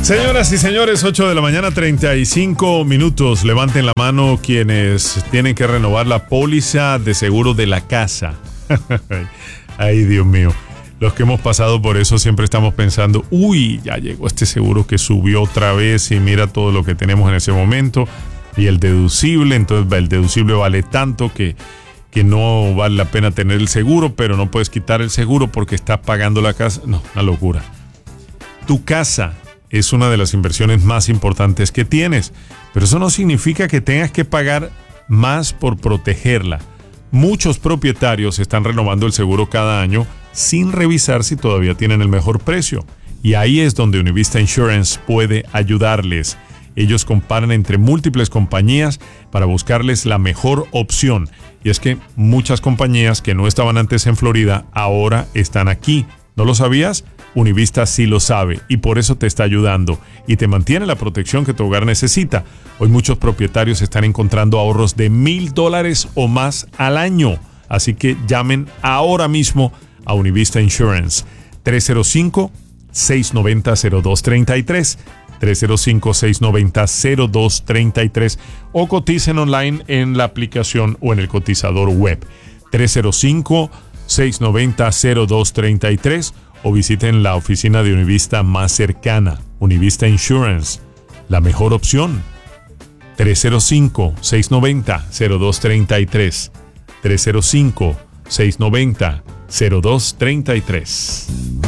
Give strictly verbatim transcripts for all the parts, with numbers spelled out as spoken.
Señoras y señores, ocho de la mañana, treinta y cinco minutos. Levanten la mano quienes tienen que renovar la póliza de seguro de la casa. Ay, Dios mío. Los que hemos pasado por eso siempre estamos pensando, uy, ya llegó este seguro que subió otra vez y mira todo lo que tenemos en ese momento. Y el deducible, entonces el deducible vale tanto que, que no vale la pena tener el seguro, pero no puedes quitar el seguro porque estás pagando la casa. No, una locura. Tu casa es una de las inversiones más importantes que tienes, pero eso no significa que tengas que pagar más por protegerla. Muchos propietarios están renovando el seguro cada año sin revisar si todavía tienen el mejor precio. Y ahí es donde Univista Insurance puede ayudarles. Ellos comparan entre múltiples compañías para buscarles la mejor opción. Y es que muchas compañías que no estaban antes en Florida ahora están aquí. ¿No lo sabías? Univista sí lo sabe y por eso te está ayudando y te mantiene la protección que tu hogar necesita. Hoy muchos propietarios están encontrando ahorros de mil dólares o más al año. Así que llamen ahora mismo a Univista Insurance. tres cero cinco, seis nueve cero, cero dos tres tres. tres cero cinco, seis nueve cero, cero dos tres tres o coticen online en la aplicación o en el cotizador web. tres cero cinco, seis nueve cero, cero dos tres tres o visiten la oficina de Univista más cercana. Univista Insurance, la mejor opción. tres cero cinco, seis nueve cero, cero dos tres tres. tres cero cinco, seis nueve cero, cero dos tres tres.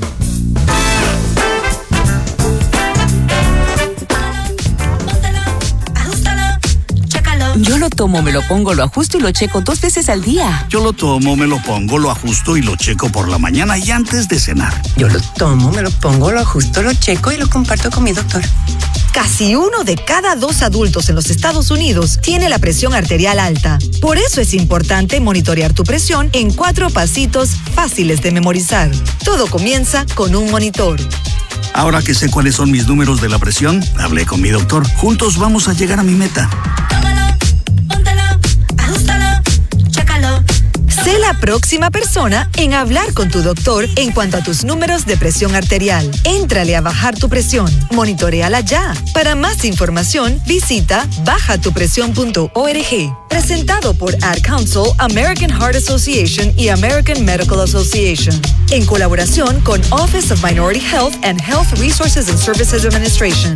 Yo lo tomo, me lo pongo, lo ajusto y lo checo dos veces al día. Yo lo tomo, me lo pongo, lo ajusto y lo checo por la mañana y antes de cenar. Yo lo tomo, me lo pongo, lo ajusto, lo checo y lo comparto con mi doctor. Casi uno de cada dos adultos en los Estados Unidos tiene la presión arterial alta. Por eso es importante monitorear tu presión en cuatro pasitos fáciles de memorizar. Todo comienza con un monitor. Ahora que sé cuáles son mis números de la presión, hablé con mi doctor. Juntos vamos a llegar a mi meta. Sé la próxima persona en hablar con tu doctor en cuanto a tus números de presión arterial. Éntrale a bajar tu presión. Monitoréala ya. Para más información, visita baja tu presión punto org. Presentado por Ad Council, American Heart Association y American Medical Association. En colaboración con Office of Minority Health and Health Resources and Services Administration.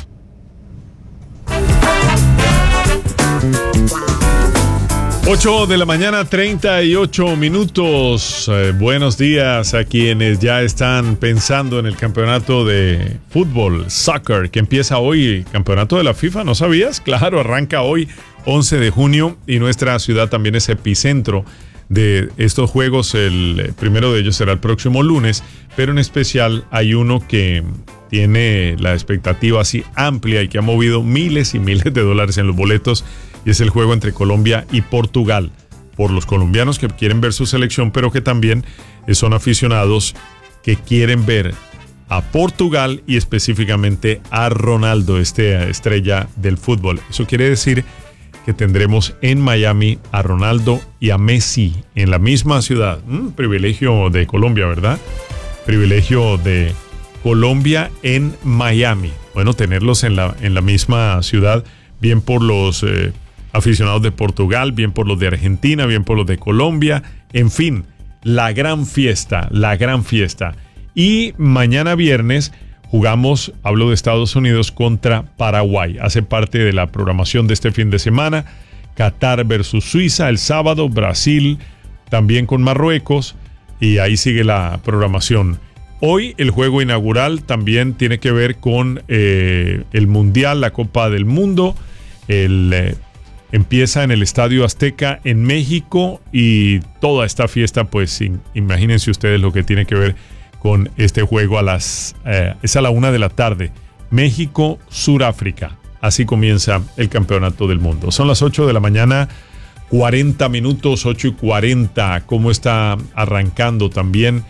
ocho de la mañana, treinta y ocho minutos. Eh, buenos días a quienes ya están pensando en el campeonato de fútbol, soccer, que empieza hoy. Campeonato de la FIFA, ¿no sabías? Claro, arranca hoy, once de junio, y nuestra ciudad también es epicentro de estos juegos. El primero de ellos será el próximo lunes, pero en especial hay uno que tiene la expectativa así amplia y que ha movido miles y miles de dólares en los boletos. Y es el juego entre Colombia y Portugal, por los colombianos que quieren ver su selección, pero que también son aficionados que quieren ver a Portugal y específicamente a Ronaldo, este estrella del fútbol. Eso quiere decir que tendremos en Miami a Ronaldo y a Messi en la misma ciudad. Mm, privilegio de Colombia, ¿verdad? Privilegio de Colombia en Miami. Bueno, tenerlos en la, en la misma ciudad, bien por los eh, aficionados de Portugal, bien por los de Argentina, bien por los de Colombia, en fin, la gran fiesta, la gran fiesta. Y mañana viernes jugamos, hablo de Estados Unidos contra Paraguay, hace parte de la programación de este fin de semana. Qatar versus Suiza el sábado, Brasil también con Marruecos, y ahí sigue la programación. Hoy el juego inaugural también tiene que ver con eh, el Mundial, la Copa del Mundo. El, eh, empieza en el Estadio Azteca en México y toda esta fiesta, pues in, imagínense ustedes lo que tiene que ver con este juego a las eh, es a la una de la tarde. México, Suráfrica. Así comienza el campeonato del mundo. Son las ocho de la mañana, cuarenta minutos, ocho y cuarenta. ¿Cómo está arrancando también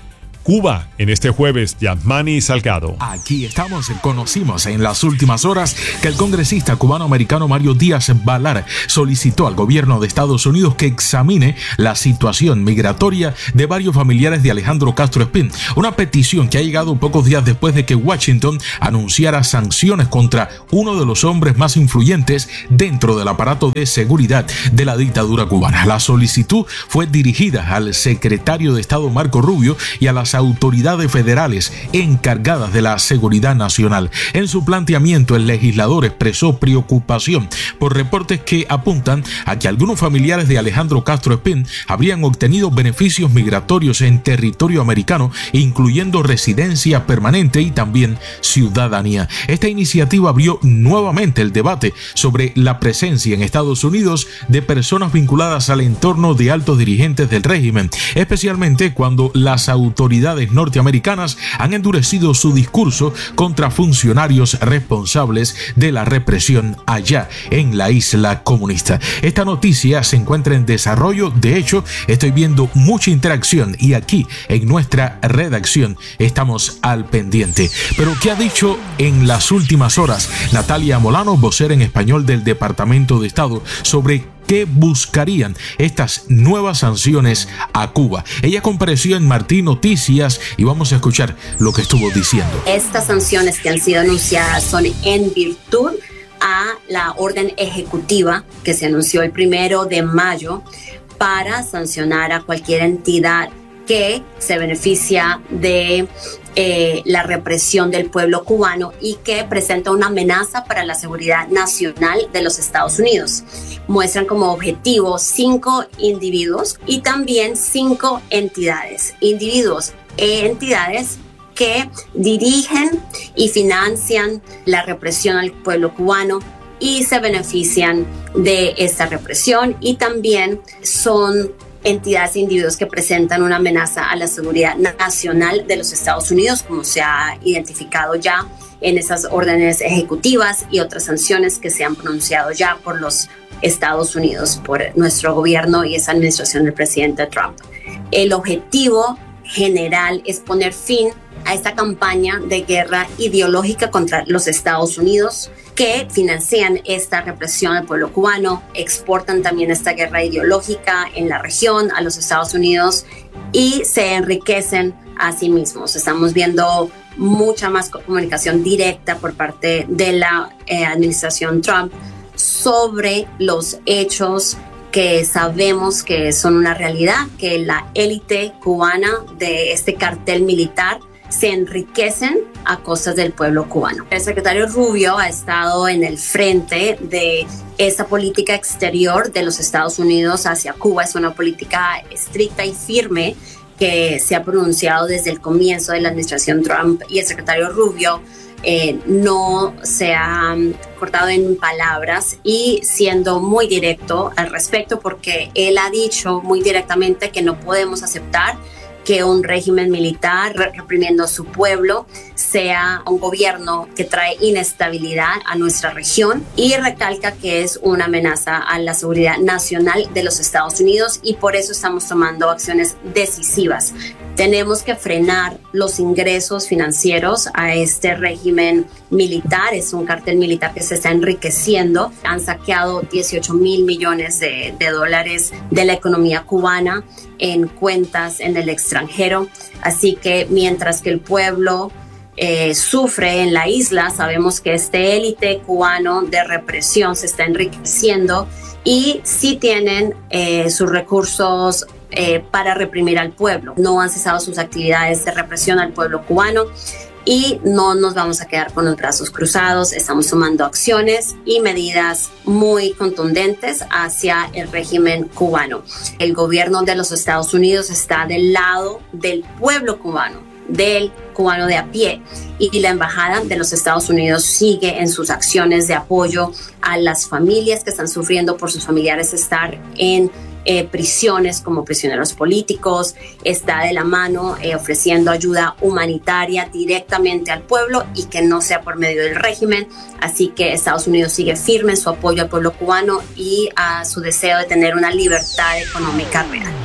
Cuba en este jueves. Yasmani Salgado. Aquí estamos. Conocimos en las últimas horas que el congresista cubano-americano Mario Díaz-Balart solicitó al gobierno de Estados Unidos que examine la situación migratoria de varios familiares de Alejandro Castro Espín, una petición que ha llegado pocos días después de que Washington anunciara sanciones contra uno de los hombres más influyentes dentro del aparato de seguridad de la dictadura cubana. La solicitud fue dirigida al secretario de Estado Marco Rubio y a las autoridades federales encargadas de la seguridad nacional. En su planteamiento, el legislador expresó preocupación por reportes que apuntan a que algunos familiares de Alejandro Castro Espín habrían obtenido beneficios migratorios en territorio americano, incluyendo residencia permanente y también ciudadanía. Esta iniciativa abrió nuevamente el debate sobre la presencia en Estados Unidos de personas vinculadas al entorno de altos dirigentes del régimen, especialmente cuando las autoridades norteamericanas han endurecido su discurso contra funcionarios responsables de la represión allá en la isla comunista. Esta noticia se encuentra en desarrollo. De hecho, estoy viendo mucha interacción y aquí en nuestra redacción estamos al pendiente. Pero ¿qué ha dicho en las últimas horas Natalia Molano, vocera en español del Departamento de Estado, sobre qué buscarían estas nuevas sanciones a Cuba? Ella compareció en Martín Noticias y vamos a escuchar lo que estuvo diciendo. Estas sanciones que han sido anunciadas son en virtud a la orden ejecutiva que se anunció el primero de mayo para sancionar a cualquier entidad que se beneficia de eh, la represión del pueblo cubano y que presenta una amenaza para la seguridad nacional de los Estados Unidos. Muestran como objetivo cinco individuos y también cinco entidades. Individuos e entidades que dirigen y financian la represión al pueblo cubano y se benefician de esta represión, y también son entidades e individuos que presentan una amenaza a la seguridad nacional de los Estados Unidos, como se ha identificado ya en esas órdenes ejecutivas y otras sanciones que se han pronunciado ya por los Estados Unidos, por nuestro gobierno y esa administración del presidente Trump. El objetivo general es poner fin a esta campaña de guerra ideológica contra los Estados Unidos, que financian esta represión al pueblo cubano, exportan también esta guerra ideológica en la región a los Estados Unidos y se enriquecen a sí mismos. Estamos viendo mucha más comunicación directa por parte de la eh, administración Trump sobre los hechos que sabemos que son una realidad, que la élite cubana de este cartel militar se enriquecen a costas del pueblo cubano. El secretario Rubio ha estado en el frente de esa política exterior de los Estados Unidos hacia Cuba. Es una política estricta y firme que se ha pronunciado desde el comienzo de la administración Trump, y el secretario Rubio eh, no se ha cortado en palabras y siendo muy directo al respecto, porque él ha dicho muy directamente que no podemos aceptar que un régimen militar reprimiendo a su pueblo sea un gobierno que trae inestabilidad a nuestra región, y recalca que es una amenaza a la seguridad nacional de los Estados Unidos, y por eso estamos tomando acciones decisivas. Tenemos que frenar los ingresos financieros a este régimen militar. Es un cartel militar que se está enriqueciendo. Han saqueado dieciocho mil millones de, de dólares de la economía cubana en cuentas en el extranjero. Así que mientras que el pueblo eh, sufre en la isla, sabemos que este élite cubano de represión se está enriqueciendo y sí tienen eh, sus recursos Eh, para reprimir al pueblo. No han cesado sus actividades de represión al pueblo cubano y no nos vamos a quedar con los brazos cruzados. Estamos tomando acciones y medidas muy contundentes hacia el régimen cubano. El gobierno de los Estados Unidos está del lado del pueblo cubano, del cubano de a pie, y la embajada de los Estados Unidos sigue en sus acciones de apoyo a las familias que están sufriendo por sus familiares estar en Eh, prisiones como prisioneros políticos. Está de la mano eh, ofreciendo ayuda humanitaria directamente al pueblo y que no sea por medio del régimen. Así que Estados Unidos sigue firme en su apoyo al pueblo cubano y a su deseo de tener una libertad económica real.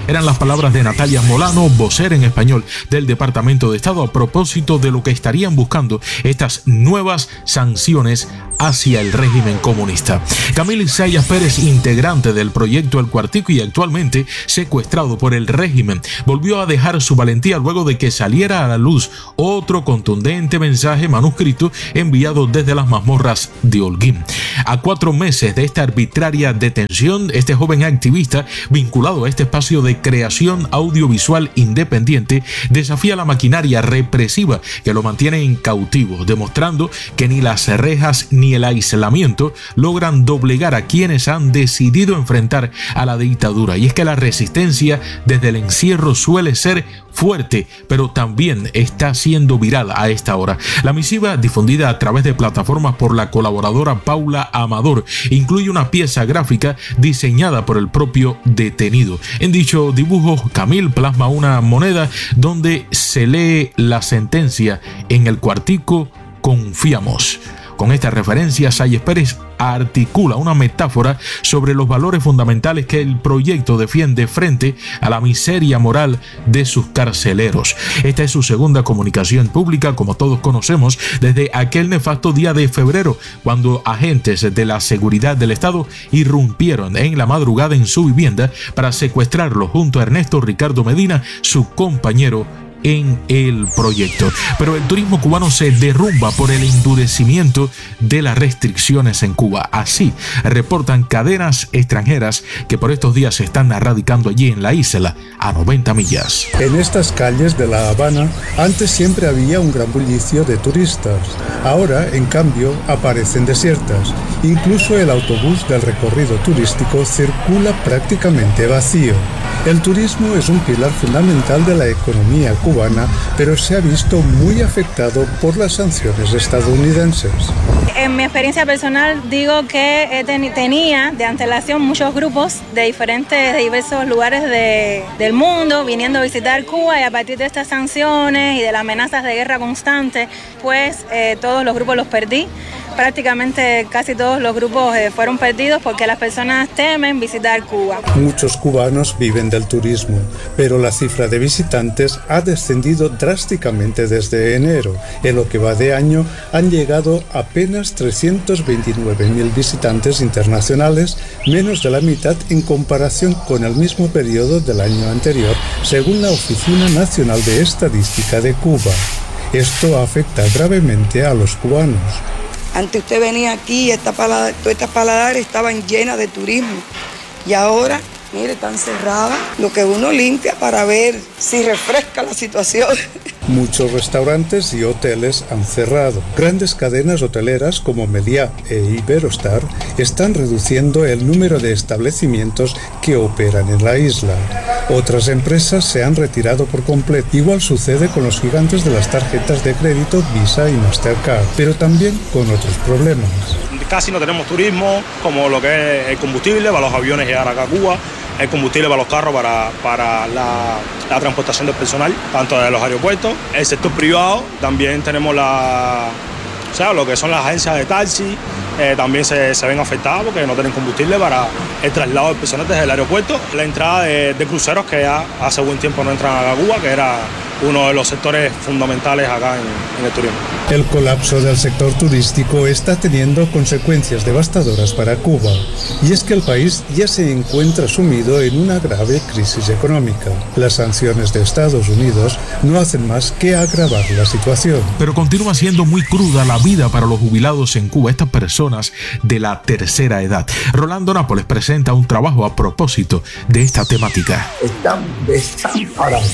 Eran las palabras de Natalia Molano, vocera en español del Departamento de Estado, a propósito de lo que estarían buscando estas nuevas sanciones hacia el régimen comunista. Camilo Isaías Pérez, integrante del proyecto El Cuartico y actualmente secuestrado por el régimen, volvió a dejar su valentía luego de que saliera a la luz otro contundente mensaje manuscrito enviado desde las mazmorras de Holguín. A cuatro meses de esta arbitraria detención, este joven activista vinculado a este espacio de creación audiovisual independiente desafía la maquinaria represiva que lo mantiene en cautivo, demostrando que ni las rejas ni el aislamiento logran doblegar a quienes han decidido enfrentar a la dictadura. Y es que la resistencia desde el encierro suele ser fuerte, pero también está siendo viral a esta hora. La misiva, difundida a través de plataformas por la colaboradora Paula Amador, incluye una pieza gráfica diseñada por el propio detenido. En dicho dibujo, Camil plasma una moneda donde se lee la sentencia: en el Cuartico confiamos. Con esta referencia, Isaías Pérez articula una metáfora sobre los valores fundamentales que el proyecto defiende frente a la miseria moral de sus carceleros. Esta es su segunda comunicación pública, como todos conocemos, desde aquel nefasto día de febrero, cuando agentes de la seguridad del Estado irrumpieron en la madrugada en su vivienda para secuestrarlo junto a Ernesto Ricardo Medina, su compañero en el proyecto. Pero el turismo cubano se derrumba por el endurecimiento de las restricciones en Cuba. Así reportan cadenas extranjeras que por estos días se están radicando allí en la isla, a noventa millas. En estas calles de La Habana antes siempre había un gran bullicio de turistas. Ahora, en cambio, aparecen desiertas. Incluso el autobús del recorrido turístico circula prácticamente vacío. El turismo es un pilar fundamental de la economía cubana, pero se ha visto muy afectado por las sanciones estadounidenses. En mi experiencia personal digo que ten, tenía de antelación muchos grupos de diferentes, de diversos lugares de, del mundo viniendo a visitar Cuba, y a partir de estas sanciones y de las amenazas de guerra constante, pues eh, todos los grupos los perdí. Prácticamente casi todos los grupos eh, fueron perdidos porque las personas temen visitar Cuba. Muchos cubanos viven del turismo, pero la cifra de visitantes ha descendido drásticamente desde enero. En lo que va de año han llegado apenas trescientos veintinueve mil visitantes internacionales, menos de la mitad en comparación con el mismo periodo del año anterior, según la Oficina Nacional de Estadística de Cuba. Esto afecta gravemente a los cubanos. Antes usted venía aquí y esta paladar, todas estas paladares estaban llenas de turismo. Y ahora, mire, están cerradas. Lo que uno limpia para ver si refresca la situación. Muchos restaurantes y hoteles han cerrado. Grandes cadenas hoteleras como Meliá e Iberostar están reduciendo el número de establecimientos que operan en la isla. Otras empresas se han retirado por completo. Igual sucede con los gigantes de las tarjetas de crédito Visa y Mastercard, pero también con otros problemas. Casi no tenemos turismo, como lo que es el combustible para los aviones llegar acá a Cuba, el combustible para los carros, para, para la, la transportación del personal, tanto de los aeropuertos. El sector privado, también tenemos la, o sea, lo que son las agencias de taxi, eh, también se, se ven afectadas porque no tienen combustible para el traslado del personal desde el aeropuerto. La entrada de, de cruceros, que ya hace buen tiempo no entran a Cuba, que era uno de los sectores fundamentales acá en, en el turismo. El colapso del sector turístico está teniendo consecuencias devastadoras para Cuba, y es que el país ya se encuentra sumido en una grave crisis económica. Las sanciones de Estados Unidos no hacen más que agravar la situación. Pero continúa siendo muy cruda la vida para los jubilados en Cuba, estas personas de la tercera edad. Rolando Nápoles presenta un trabajo a propósito de esta temática. Están desamparados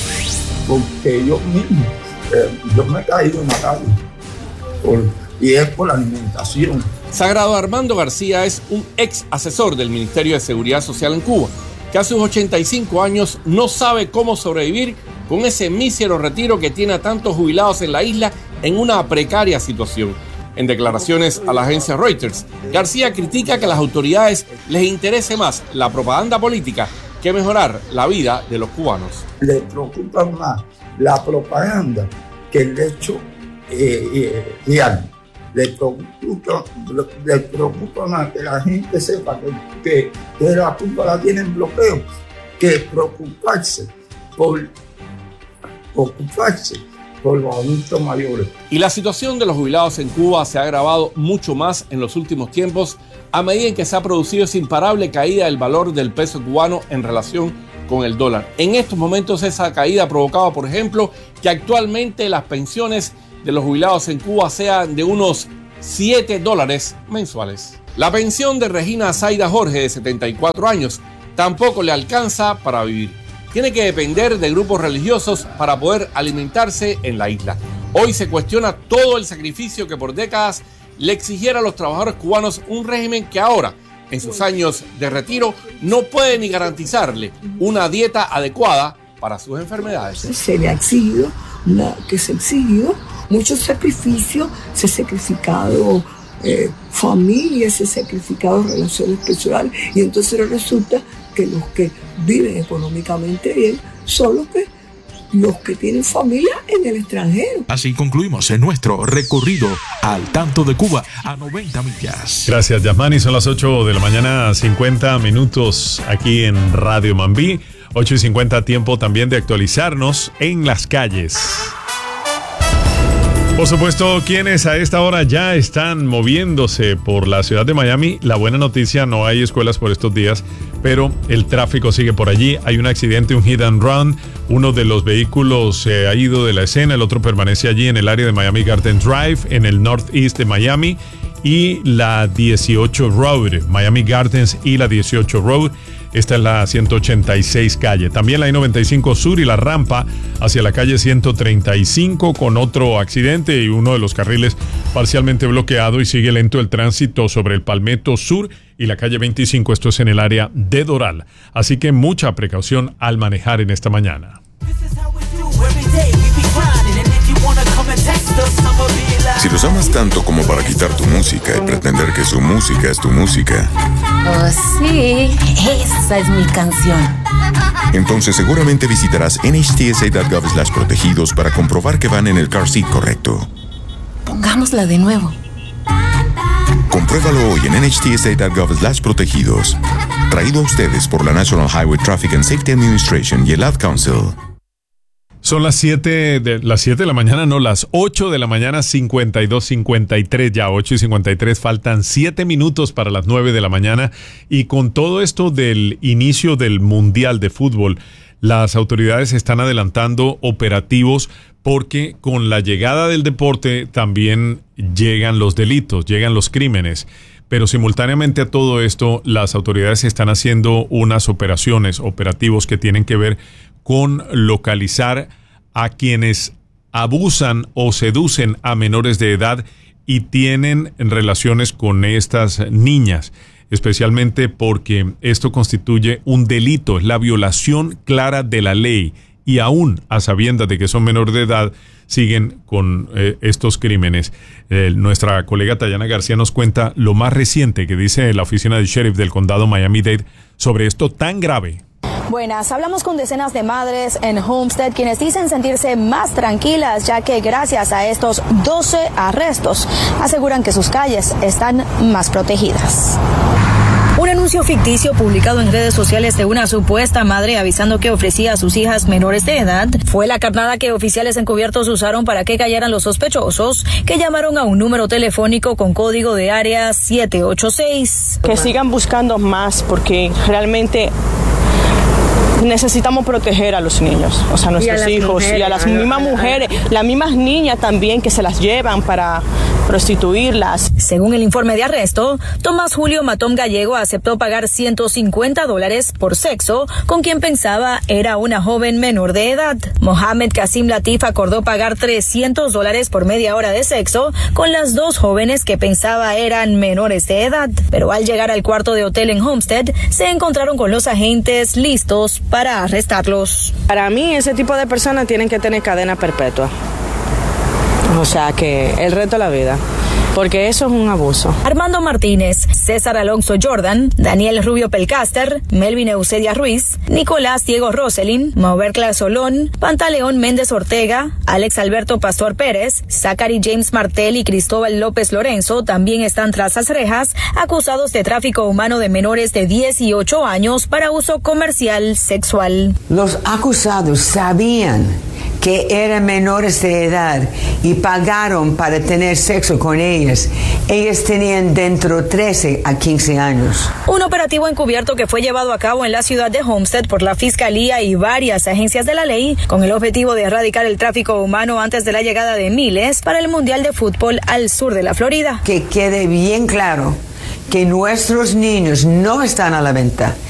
porque yo mismo, eh, yo me he caído en la calle por, y es por la alimentación. Sagrado Armando García es un ex asesor del Ministerio de Seguridad Social en Cuba, que a sus ochenta y cinco años no sabe cómo sobrevivir con ese mísero retiro que tiene a tantos jubilados en la isla en una precaria situación. En declaraciones a la agencia Reuters, García critica que a las autoridades les interese más la propaganda política que mejorar la vida de los cubanos. Les preocupa más la propaganda que el hecho eh, eh, real. Les preocupa, les preocupa más que la gente sepa que, que, que la culpa la tienen bloqueo que preocuparse por ocuparse por los adultos mayores. Y la situación de los jubilados en Cuba se ha agravado mucho más en los últimos tiempos a medida en que se ha producido esa imparable caída del valor del peso cubano en relación con el dólar. En estos momentos esa caída ha provocado, por ejemplo, que actualmente las pensiones de los jubilados en Cuba sean de unos siete dólares mensuales. La pensión de Regina Zaida Jorge, de setenta y cuatro años, tampoco le alcanza para vivir. Tiene que depender de grupos religiosos para poder alimentarse en la isla. Hoy se cuestiona todo el sacrificio que por décadas le exigiera a los trabajadores cubanos un régimen que ahora, en sus años de retiro, no puede ni garantizarle una dieta adecuada para sus enfermedades. Se le ha exigido, la, que se ha exigido mucho sacrificio, se ha sacrificado eh, familias, se ha sacrificado relaciones personales, y entonces resulta que los que viven económicamente bien son los que, los que tienen familia en el extranjero. Así concluimos en nuestro recorrido al tanto de Cuba a noventa millas. Gracias, Yasmani. Son las ocho de la mañana, cincuenta minutos aquí en Radio Mambí. ocho y cincuenta, tiempo también de actualizarnos en las calles. Por supuesto, quienes a esta hora ya están moviéndose por la ciudad de Miami, la buena noticia, no hay escuelas por estos días, pero el tráfico sigue por allí. Hay un accidente, un hit and run. Uno de los vehículos se ha ido de la escena, el otro permanece allí en el área de Miami Garden Drive, en el northeast de Miami, y la dieciocho Road, Miami Gardens y la dieciocho Road. Esta es la ciento ochenta y seis calle. También la I noventa y cinco Sur y la rampa hacia la calle ciento treinta y cinco con otro accidente y uno de los carriles parcialmente bloqueado, y sigue lento el tránsito sobre el Palmetto Sur y la calle veinticinco. Esto es en el área de Doral. Así que mucha precaución al manejar en esta mañana. Si los amas tanto como para quitar tu música y pretender que su música es tu música, oh sí, esa es mi canción, entonces seguramente visitarás N H T S A punto gov slash protegidos para comprobar que van en el car seat correcto. Pongámosla de nuevo. Compruébalo hoy en N H T S A punto gov slash protegidos. Traído a ustedes por la National Highway Traffic and Safety Administration y el Ad Council. Son las siete de, las siete de la mañana, no, las ocho de la mañana, cincuenta y dos, cincuenta y tres, ya ocho y cincuenta y tres, faltan siete minutos para las nueve de la mañana. Y con todo esto del inicio del Mundial de Fútbol, las autoridades están adelantando operativos porque con la llegada del deporte también llegan los delitos, llegan los crímenes. Pero simultáneamente a todo esto, las autoridades están haciendo unas operaciones, operativos que tienen que ver con localizar a quienes abusan o seducen a menores de edad y tienen relaciones con estas niñas, especialmente porque esto constituye un delito, es la violación clara de la ley, y aún a sabiendas de que son menores de edad siguen con eh, estos crímenes. Eh, nuestra colega Tayana García nos cuenta lo más reciente que dice la oficina del sheriff del condado Miami-Dade sobre esto tan grave. Buenas, hablamos con decenas de madres en Homestead quienes dicen sentirse más tranquilas ya que gracias a estos doce arrestos aseguran que sus calles están más protegidas. Un anuncio ficticio publicado en redes sociales de una supuesta madre avisando que ofrecía a sus hijas menores de edad fue la carnada que oficiales encubiertos usaron para que callaran los sospechosos, que llamaron a un número telefónico con código de área siete ocho seis. Que sigan buscando más porque realmente necesitamos proteger a los niños, o sea, a nuestros hijos mujeres, y a las mismas mujeres, las mismas niñas también que se las llevan para prostituirlas. Según el informe de arresto, Tomás Julio Matón Gallego aceptó pagar ciento cincuenta dólares por sexo con quien pensaba era una joven menor de edad. Mohamed Kasim Latif acordó pagar trescientos dólares por media hora de sexo con las dos jóvenes que pensaba eran menores de edad. Pero al llegar al cuarto de hotel en Homestead, se encontraron con los agentes listos para arrestarlos. Para mí, ese tipo de personas tienen que tener cadena perpetua. O sea que el reto de la vida, porque eso es un abuso. Armando Martínez, César Alonso Jordan, Daniel Rubio Pelcaster, Melvin Eusebia Ruiz, Nicolás Diego Roselin, Maubercla Solón, Pantaleón Méndez Ortega, Alex Alberto Pastor Pérez, Zachary James Martel y Cristóbal López Lorenzo también están tras las rejas, acusados de tráfico humano de menores de dieciocho años para uso comercial sexual. Los acusados sabían que eran menores de edad y pagaron para tener sexo con ellas. Ellas tenían dentro trece a quince años. Un operativo encubierto que fue llevado a cabo en la ciudad de Homestead por la Fiscalía y varias agencias de la ley con el objetivo de erradicar el tráfico humano antes de la llegada de miles para el Mundial de Fútbol al sur de la Florida. Que quede bien claro que nuestros niños no están a la venta.